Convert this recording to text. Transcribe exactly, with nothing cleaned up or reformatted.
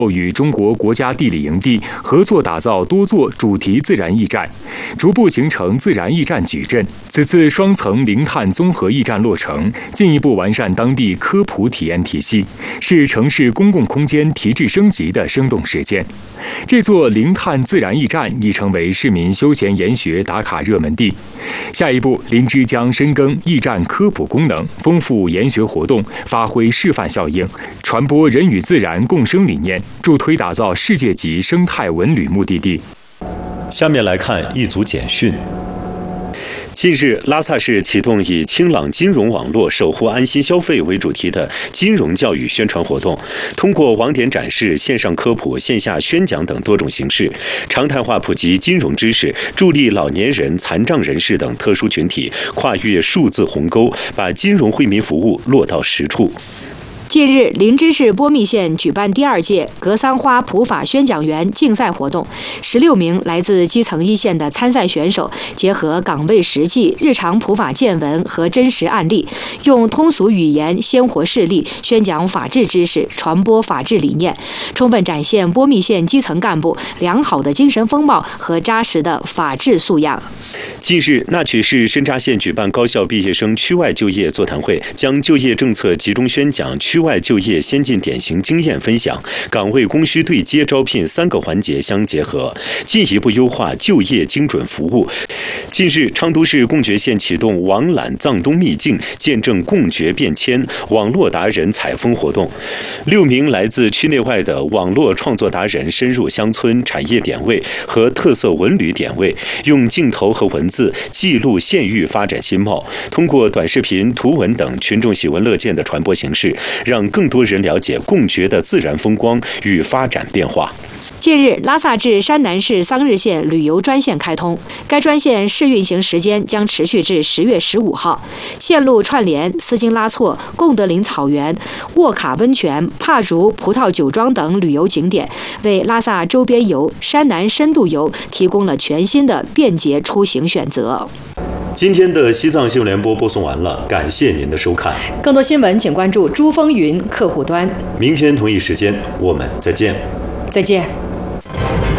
与中国国家地理营地合作打造多座主题自然驿站，逐步形成自然驿站矩阵。此次双层零碳综合驿站落成，进一步完善当地科普体验体系，是城市公共空间提质升级的生动实践。这座零碳自然驿站已成为市民休闲研学打卡热门地。下一步，林芝将深耕驿站科普功能，丰富研学活动，发挥示范效应，传播人与自然共生理念，助推打造世界级生态文旅目的地。 下面来看一组简讯。近日，拉萨市启动以清朗金融网络守护安心消费为主题的金融教育宣传活动，通过网点展示、线上科普、线下宣讲等多种形式，常态化普及金融知识，助力老年人、残障人士等特殊群体跨越数字鸿沟，把金融惠民服务落到实处。 近日，林芝市波密县举办第二届格桑花普法宣讲员竞赛活动，十六名来自基层一线的参赛选手，结合岗位实际、日常普法见闻和真实案例，用通俗语言、鲜活事例宣讲法治知识，传播法治理念，充分展现波密县基层干部良好的精神风貌和扎实的法治素养。 近日，那曲市深扎县举办高校毕业生区外就业座谈会，将就业政策集中宣讲、区外就业先进典型经验分享、岗位供需对接招聘三个环节相结合，进一步优化就业精准服务。近日，昌都市贡觉县启动网览藏东秘境，见证贡觉变迁网络达人采风活动。六名来自区内外的网络创作达人深入乡村产业点位和特色文旅点位，用镜头和文字记录县域发展新貌，通过短视频、图文等群众喜闻乐见的传播形式，让更多人了解贡觉的自然风光与发展变化。 近日，拉萨至山南市桑日县旅游专线开通，该专线试运行时间将持续至十月十五号。线路串联斯金拉措、贡德林草原、沃卡温泉、帕竹葡萄酒庄等旅游景点，为拉萨周边游、山南深度游提供了全新的便捷出行选择。 今天的西藏新闻联播播送完了，感谢您的收看。 更多新闻请关注珠峰云客户端。 明天同一时间我们再见。 再见。